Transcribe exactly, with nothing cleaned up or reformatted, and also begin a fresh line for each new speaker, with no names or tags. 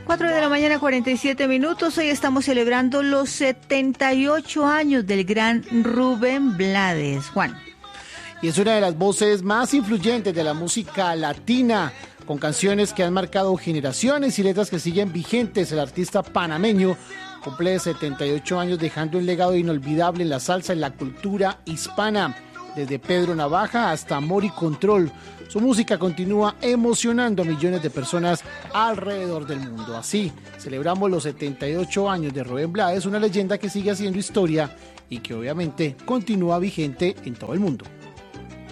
cuatro de la mañana, cuarenta y siete minutos. Hoy estamos celebrando los setenta y ocho años del gran Rubén Blades. Juan.
Y es una de las voces más influyentes de la música latina, con canciones que han marcado generaciones y letras que siguen vigentes. El artista panameño cumple setenta y ocho años, dejando un legado inolvidable en la salsa y la cultura hispana. Desde Pedro Navaja hasta Amor y Control, su música continúa emocionando a millones de personas alrededor del mundo. Así, celebramos los setenta y ocho años de Rubén Blades, una leyenda que sigue haciendo historia y que obviamente continúa vigente en todo el mundo.